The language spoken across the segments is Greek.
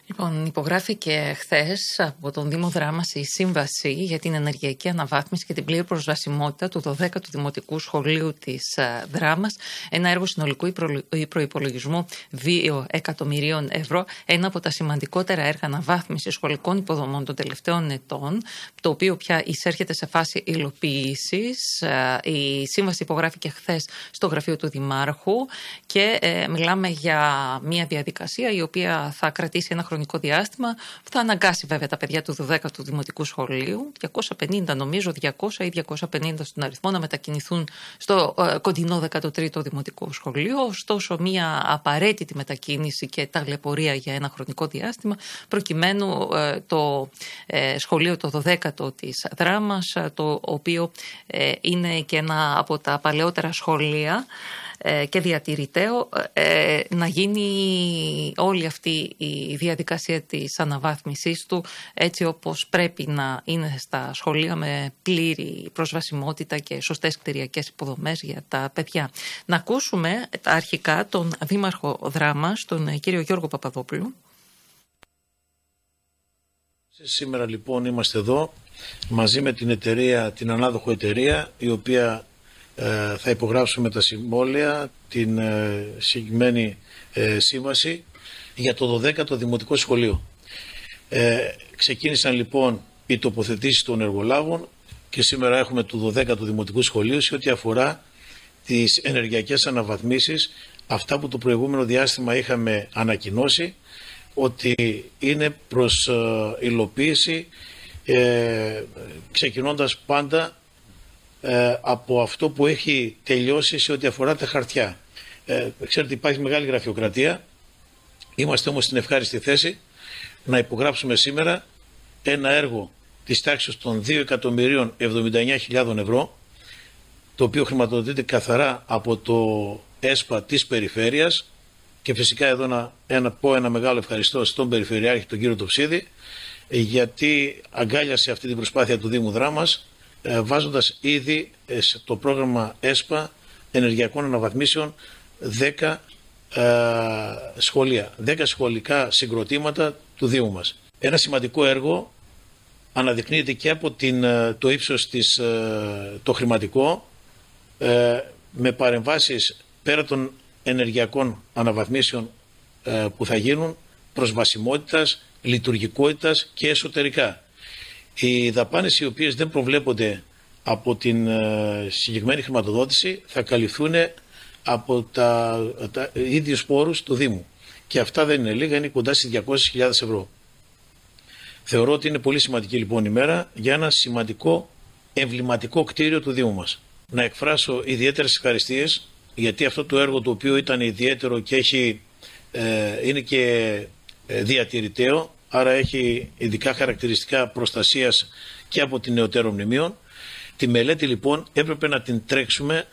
Λοιπόν, υπογράφηκε χθες από τον Δήμο Δράμας η σύμβαση για την ενεργειακή αναβάθμιση και την πλήρη προσβασιμότητα του 12ου Δημοτικού Σχολείου της Δράμας. Ένα έργο συνολικού προϋπολογισμού 2 εκατομμυρίων ευρώ. Ένα από τα σημαντικότερα έργα αναβάθμισης σχολικών υποδομών των τελευταίων ετών, το οποίο πια εισέρχεται σε φάση υλοποίησης. Η σύμβαση υπογράφηκε χθες στο γραφείο του Δημάρχου και μιλάμε για μια διαδικασία η οποία θα κρατήσει ένα χρονικό διάστημα που θα αναγκάσει βέβαια τα παιδιά του 12ου Δημοτικού Σχολείου, 250 νομίζω, 200 ή 250 στον αριθμό, να μετακινηθούν στο κοντινό 13ο Δημοτικό Σχολείο. Ωστόσο, μια απαραίτητη μετακίνηση και ταλαιπωρία για ένα χρονικό διάστημα, προκειμένου το σχολείο το 12ο της Δράμας, το οποίο είναι και ένα από τα παλαιότερα σχολεία και διατηρηταίο, να γίνει όλη αυτή η διαδικασία της αναβάθμισής του έτσι όπως πρέπει να είναι στα σχολεία, με πλήρη προσβασιμότητα και σωστές κτηριακές υποδομές για τα παιδιά. Να ακούσουμε αρχικά τον Δήμαρχο Δράμας, τον κύριο Γιώργο Παπαδόπουλο. Σήμερα λοιπόν είμαστε εδώ μαζί με την εταιρεία, την ανάδοχο εταιρεία, η οποία θα υπογράψουμε τα συμβόλαια, την συγκεκριμένη σύμβαση για το 12ο Δημοτικό Σχολείο. Ξεκίνησαν λοιπόν οι τοποθετήσεις των εργολάβων και σήμερα έχουμε το 12ο Δημοτικού Σχολείου σε ό,τι αφορά τις ενεργειακές αναβαθμίσεις, αυτά που το προηγούμενο διάστημα είχαμε ανακοινώσει ότι είναι προς υλοποίηση, ξεκινώντας πάντα από αυτό που έχει τελειώσει σε ό,τι αφορά τα χαρτιά. Ξέρετε, υπάρχει μεγάλη γραφειοκρατία. Είμαστε όμως στην ευχάριστη θέση να υπογράψουμε σήμερα ένα έργο της τάξης των 2.079.000 ευρώ, το οποίο χρηματοδοτείται καθαρά από το ΕΣΠΑ της Περιφέρειας, και φυσικά εδώ να πω ένα μεγάλο ευχαριστώ στον Περιφερειάρχη, τον κύριο Τοψίδη, γιατί αγκάλιασε αυτή την προσπάθεια του Δήμου Δράμας, βάζοντας ήδη στο πρόγραμμα ΕΣΠΑ ενεργειακών αναβαθμίσεων 10 σχολεία, 10 σχολικά συγκροτήματα του Δήμου μας. Ένα σημαντικό έργο, αναδεικνύεται και από το ύψος το χρηματικό, με παρεμβάσεις πέρα των ενεργειακών αναβαθμίσεων που θα γίνουν, προσβασιμότητας, λειτουργικότητας και εσωτερικά. Οι δαπάνες οι οποίες δεν προβλέπονται από την συγκεκριμένη χρηματοδότηση θα καλυφθούν από τα ίδιους πόρους του Δήμου. Και αυτά δεν είναι λίγα, είναι κοντά στις 200.000 ευρώ. Θεωρώ ότι είναι πολύ σημαντική λοιπόν ημέρα για ένα σημαντικό εμβληματικό κτίριο του Δήμου μας. Να εκφράσω ιδιαίτερες ευχαριστίες, γιατί αυτό το έργο το οποίο ήταν ιδιαίτερο και είναι και διατηρηταίο, άρα έχει ειδικά χαρακτηριστικά προστασίας και από την νεωτέρω μνημείων. Τη μελέτη λοιπόν έπρεπε να την τρέξουμε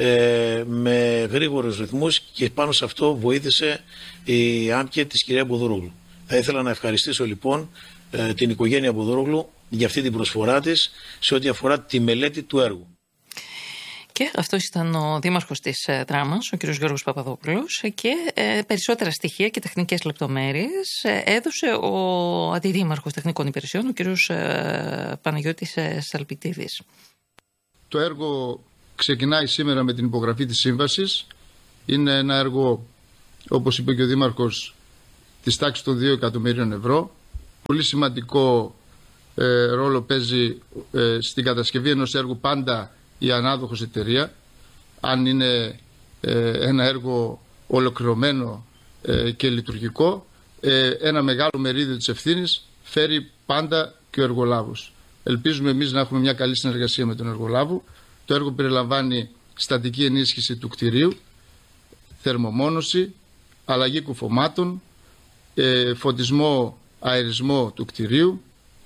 με γρήγορους ρυθμούς και πάνω σε αυτό βοήθησε η ΆΜΚΕ της κυρία Μπουδουρόγλου. Θα ήθελα να ευχαριστήσω λοιπόν την οικογένεια Μπουδουρόγλου για αυτή την προσφορά της σε ό,τι αφορά τη μελέτη του έργου. Και αυτός ήταν ο Δήμαρχος της Δράμας, ο κ. Γιώργος Παπαδόπουλος, και περισσότερα στοιχεία και τεχνικές λεπτομέρειες έδωσε ο Αντιδήμαρχος Τεχνικών Υπηρεσιών, ο κ. Παναγιώτης Σαλπιτίδης. Το έργο ξεκινάει σήμερα με την υπογραφή της σύμβασης. Είναι ένα έργο, όπως είπε και ο Δήμαρχος, της τάξης των 2 εκατομμυρίων ευρώ. Πολύ σημαντικό ρόλο παίζει στην κατασκευή ενός έργου πάντα η ανάδοχος εταιρεία. Αν είναι ένα έργο ολοκληρωμένο και λειτουργικό, ένα μεγάλο μερίδιο της ευθύνης φέρει πάντα και ο εργολάβος. Ελπίζουμε εμείς να έχουμε μια καλή συνεργασία με τον εργολάβο. Το έργο περιλαμβάνει στατική ενίσχυση του κτηρίου, θερμομόνωση, αλλαγή κουφωμάτων, φωτισμό, αερισμό του κτηρίου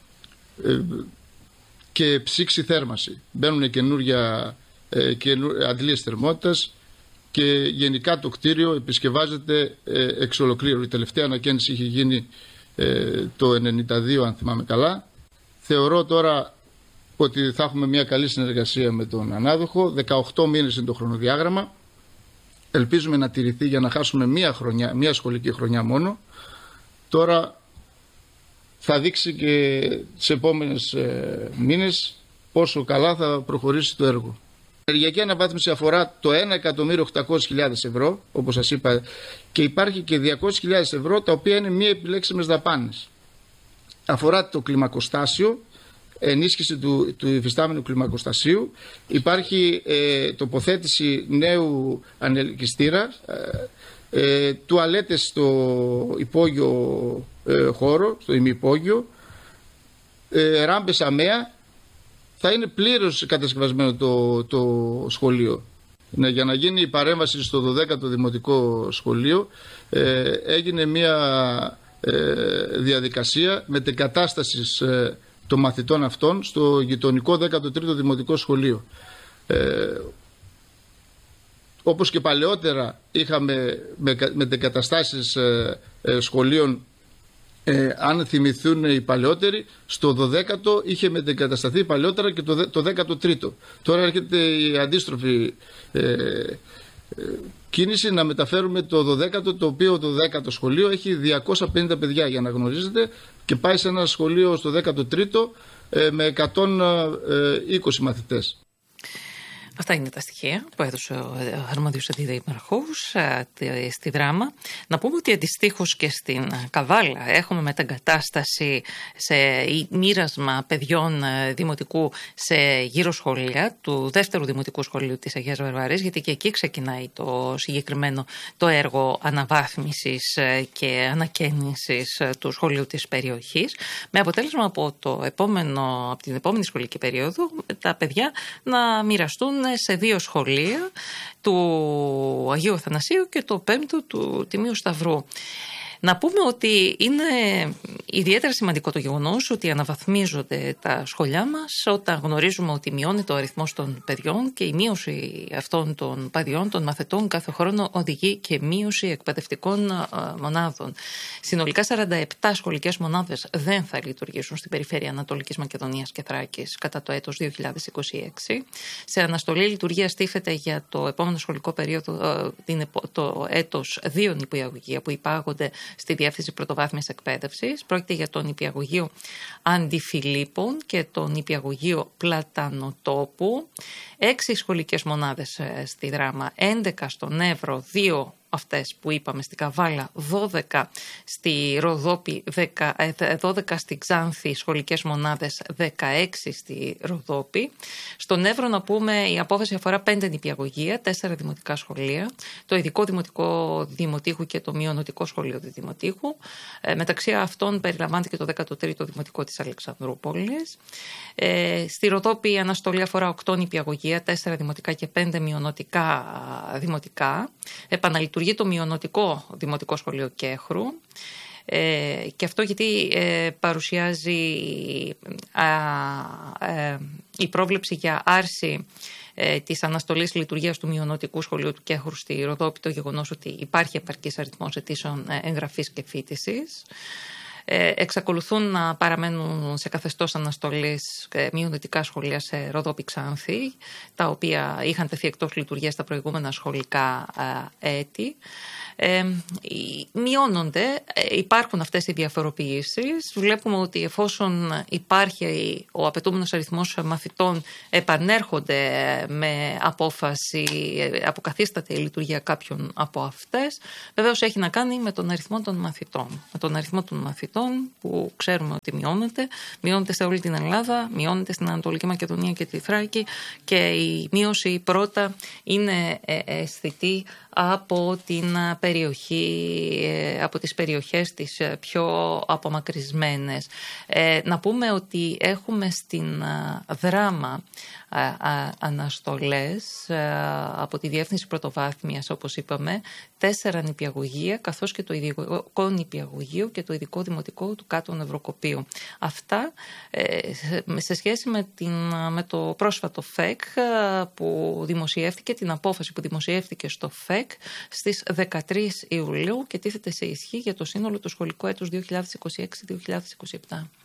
και ψήξη θέρμαση. Μπαίνουν καινούργια αντλίες θερμότητας και γενικά το κτίριο επισκευάζεται εξ ολοκλήρου. Η τελευταία ανακαίνιση είχε γίνει το 1992, αν θυμάμαι καλά. Θεωρώ τώρα ότι θα έχουμε μια καλή συνεργασία με τον ανάδοχο. 18 μήνες είναι το χρονοδιάγραμμα. Ελπίζουμε να τηρηθεί για να χάσουμε μία σχολική χρονιά μόνο. Τώρα θα δείξει και τις επόμενες μήνες πόσο καλά θα προχωρήσει το έργο. Η ενεργειακή αναβάθμιση αφορά το 1.800.000 ευρώ, όπως σας είπα, και υπάρχει και 200.000 ευρώ τα οποία είναι μη επιλέξιμες δαπάνες. Αφορά το κλιμακοστάσιο, ενίσχυση του υφιστάμενου κλιμακοστασίου, υπάρχει τοποθέτηση νέου ανελκυστήρα, τουαλέτες στο υπόγειο χώρο, στο ημιυπόγειο, ράμπες ΑΜΕΑ. Θα είναι πλήρως κατασκευασμένο το σχολείο. Ναι, για να γίνει η παρέμβαση στο 12ο Δημοτικό Σχολείο έγινε μια διαδικασία μετεγκατάστασης των μαθητών αυτών στο γειτονικό 13ο Δημοτικό Σχολείο. Όπως και παλαιότερα είχαμε μετεγκαταστάσεις σχολείων, αν θυμηθούν οι παλαιότεροι, στο 12ο είχε μετεγκατασταθεί παλαιότερα και το 13ο. Τώρα έρχεται η αντίστροφη κίνηση να μεταφέρουμε το 12ο, το οποίο το 10ο σχολείο έχει 250 παιδιά, για να γνωρίζετε, και πάει σε ένα σχολείο στο 13ο με 120 μαθητές. Αυτά είναι τα στοιχεία που έδωσε ο αρμόδιος αντιδήμαρχος στη Δράμα. Να πούμε ότι αντιστοίχως και στην Καβάλα έχουμε μεταγκατάσταση σε μοίρασμα παιδιών δημοτικού σε γύρω σχολεία του δεύτερου δημοτικού σχολείου της Αγίας Βαρβαρής, γιατί και εκεί ξεκινάει το συγκεκριμένο το έργο αναβάθμισης και ανακαίνησης του σχολείου της περιοχής, με αποτέλεσμα από την επόμενη σχολική περίοδο τα παιδιά να μοιραστούν σε 2 σχολεία, του Αγίου Αθανασίου και το 5ο του Τιμίου Σταυρού. Να πούμε ότι είναι ιδιαίτερα σημαντικό το γεγονός ότι αναβαθμίζονται τα σχολιά μας όταν γνωρίζουμε ότι μειώνεται ο αριθμός των παιδιών, και η μείωση αυτών των παιδιών, των μαθητών, κάθε χρόνο οδηγεί και μείωση εκπαιδευτικών μονάδων. Συνολικά 47 σχολικές μονάδες δεν θα λειτουργήσουν στην περιφέρεια Ανατολικής Μακεδονίας και Θράκης κατά το έτος 2026. Σε αναστολή λειτουργία στήφεται για το επόμενο σχολικό περίοδο το έτος 2 νηπιαγωγεία που υπάγονται στη Διεύθυνση Πρωτοβάθμιας Εκπαίδευσης. Πρόκειται για το νηπιαγωγείο Αντιφιλίππων και το νηπιαγωγείο Πλατανοτόπου. 6 σχολικές μονάδες στη Δράμα, 11 στον Εύρο, 2 αυτές που είπαμε στην Καβάλα, 12 στη Ροδόπη, 12 στη Ξάνθη σχολικές μονάδες, 16 στη Ροδόπη. Στον Εύρο, να πούμε, η απόφαση αφορά 5 νηπιαγωγεία, 4 δημοτικά σχολεία, το ειδικό δημοτικό δημοτήχου και το μειονοτικό σχολείο του δημοτήχου. Μεταξύ αυτών περιλαμβάνεται και το 13ο δημοτικό της Αλεξανδρούπολης. Στη Ροδόπη η αναστολή αφορά 8 νηπιαγωγεία, 4 δημοτικά και 5 μειονοτικά δημοτικά. Επαναλειτουργεί το μειονοτικό δημοτικό σχολείο Κέχρου, και αυτό γιατί παρουσιάζει η πρόβλεψη για άρση της αναστολής λειτουργίας του μειονοτικού σχολείου του Κέχρου στη Ροδόπη, το γεγονός ότι υπάρχει επαρκής αριθμός αιτήσεων εγγραφής και φοιτησης. Εξακολουθούν να παραμένουν σε καθεστώς αναστολής μειονοτικά σχολεία σε Ροδόπη Ξάνθη, τα οποία είχαν τεθεί εκτός λειτουργίας στα προηγούμενα σχολικά έτη. Μειώνονται, υπάρχουν αυτές οι διαφοροποιήσεις. Βλέπουμε ότι εφόσον υπάρχει ο απαιτούμενος αριθμός μαθητών, επανέρχονται με απόφαση, αποκαθίσταται η λειτουργία κάποιων από αυτές. Βεβαίως έχει να κάνει με τον αριθμό των μαθητών. Με τον αριθμό των μαθητών που ξέρουμε ότι μειώνεται σε όλη την Ελλάδα, μειώνεται στην Ανατολική Μακεδονία και τη Θράκη, και η μείωση πρώτα είναι αισθητή από την περιοχή, από τις περιοχές τις πιο απομακρυσμένες. Να πούμε ότι έχουμε στην Δράμα αναστολές από τη Διεύθυνση Πρωτοβάθμιας, όπως είπαμε, 4 νηπιαγωγεία, καθώς και το ειδικό νηπιαγωγείο και το ειδικό δημοτικό του Κάτω Νευροκοπείου. Αυτά σε σχέση με το πρόσφατο ΦΕΚ που δημοσιεύτηκε, την απόφαση που δημοσιεύτηκε στο ΦΕΚ στις 13 Ιουλίου και τίθεται σε ισχύ για το σύνολο του σχολικού έτους 2026-2027.